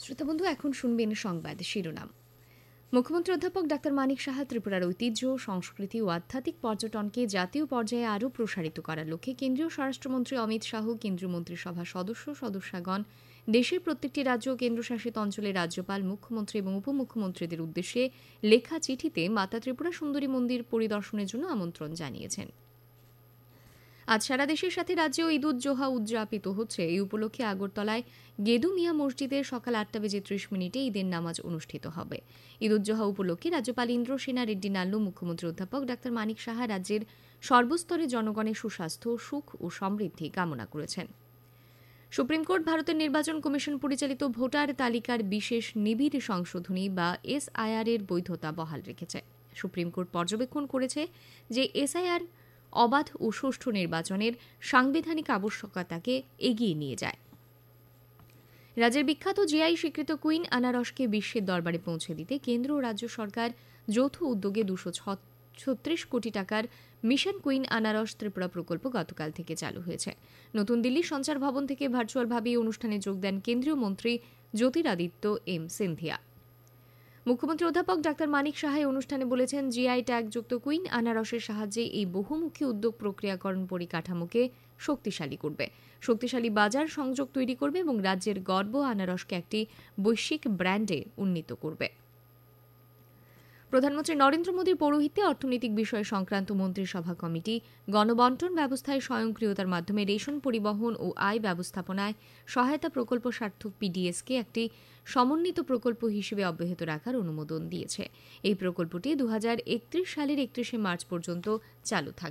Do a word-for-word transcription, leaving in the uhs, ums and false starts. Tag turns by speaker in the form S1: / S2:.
S1: শ্রোতাবন্ধু, এখন শুনবেন সংবাদ শিরোনাম। মুখ্যমন্ত্রী অধ্যাপক ডাক্তার মানিক সাহা ত্রিপুরার ঐতিহ্য, সংস্কৃতি ও আধ্যাত্মিক পর্যটনকে জাতীয় পর্যায়ে আরও প্রসারিত করার লক্ষ্যে কেন্দ্রীয় স্বরাষ্ট্রমন্ত্রী অমিত শাহ, কেন্দ্রীয় মন্ত্রিসভার সদস্য সদস্যগণ, দেশের প্রত্যেকটি রাজ্য ও কেন্দ্রশাসিত অঞ্চলের রাজ্যপাল, মুখ্যমন্ত্রী এবং উপমুখ্যমন্ত্রীদের উদ্দেশ্যে লেখা চিঠিতে মাতা ত্রিপুরা সুন্দরী মন্দির পরিদর্শনের জন্য আমন্ত্রণ জানিয়েছেন। আজ সারা দেশের সাথে রাজ্যেও ঈদ উজ জোহা উদযাপিত হচ্ছে। এই উপলক্ষে আগরতলায় গেদু মিয়া মসজিদে সকাল আটটা বেজে ত্রিশ মিনিটে ঈদের নামাজ অনুষ্ঠিত হবে। ঈদ উজ জোহা উপলক্ষে রাজ্যপাল ইন্দ্রসেনা রেড্ডি নাল্লু, মুখ্যমন্ত্রী অধ্যাপক ডাক্তার মানিক সাহা রাজ্যের সর্বস্তরে জনগণের সুস্বাস্থ্য, সুখ ও সমৃদ্ধি কামনা করেছেন। সুপ্রিম কোর্ট ভারতের নির্বাচন কমিশন পরিচালিত ভোটার তালিকার বিশেষ নিবিড় সংশোধনী বা এসআইআর এর বৈধতা বহাল রেখেছে। সুপ্রিম কোর্ট পর্যবেক্ষণ করেছে যে এসআইআর অবাধ ও সুষ্ঠু নির্বাচনের সাংবিধানিক আবশ্যকতাকে এগিয়ে নিয়ে যায়। রাজ্যের বিখ্যাত জিআই স্বীকৃত কুইন আনারসকে বিশ্বের দরবারে পৌঁছে দিতে কেন্দ্র ও রাজ্য সরকার যৌথ উদ্যোগে দুশো ছত্রিশ কোটি টাকার মিশন কুইন আনারস ত্রিপুরা প্রকল্প গতকাল থেকে চালু হয়েছে। নতুন দিল্লির সঞ্চার ভবন থেকে ভার্চুয়ালভাবে এই অনুষ্ঠানে যোগ দেন কেন্দ্রীয় মন্ত্রী জ্যোতিরাদিত্য এম সিন্ধিয়া। মুখ্যমন্ত্রী অধ্যাপক ডাক্তার মানিক সাহা অনুষ্ঠানে বলেছেন, জিআই ট্যাগযুক্ত কুইন আনারসের সাহায্যে এই বহুমুখী উদ্যোগ প্রক্রিয়াকরণ পরিকাঠামোকে শক্তিশালী করবে, শক্তিশালী বাজার সংযোগ তৈরি করবে এবং রাজ্যের গর্ব আনারসকে একটি বৈশ্বিক ব্র্যান্ডে উন্নীত করবে। প্রধানমন্ত্রী নরেন্দ্র মোদীর পৌরোহিত্যে অর্থনৈতিক বিষয় সংক্রান্ত মন্ত্রিসভা কমিটি গণবণ্টন ব্যবস্থায় স্বয়ংক্রিয়তার মাধ্যমে রেশন পরিবহন ও আয় ব্যবস্থাপনায় সহায়তা প্রকল্প সার্থক পিডিএসকে একটি সমন্বিত প্রকল্প হিসেবে অব্যাহত রাখার অনুমোদন দিয়েছে। এই প্রকল্পটি দু হাজার একত্রিশ সালের একত্রিশে মার্চ পর্যন্ত চালু থাকবে।